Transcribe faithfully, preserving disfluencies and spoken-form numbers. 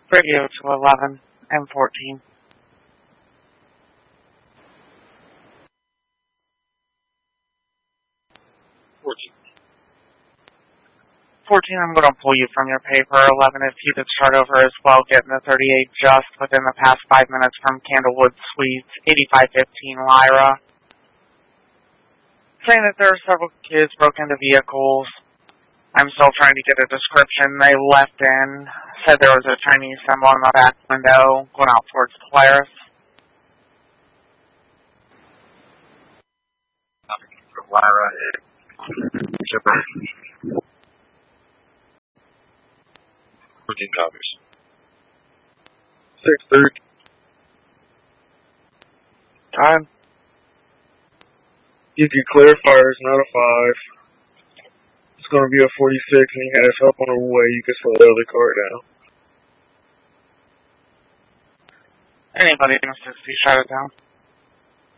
Radio to eleven and fourteen. fourteen. fourteen, I'm going to pull you from your paper. eleven, if you could start over as well, getting the thirty-eight just within the past five minutes from Candlewood Suites, eighty-five fifteen Lyra. Saying that there are several kids broke into vehicles. I'm still trying to get a description. They left in, said there was a Chinese symbol in the back window going out towards Polaris. Lyra, Shipper. fourteen copies. six thirty. Time. If you clear fires, not a five. It's going to be a forty-six, and you have help on the way. You can slow the other car down. Anybody in sixty, shut it down.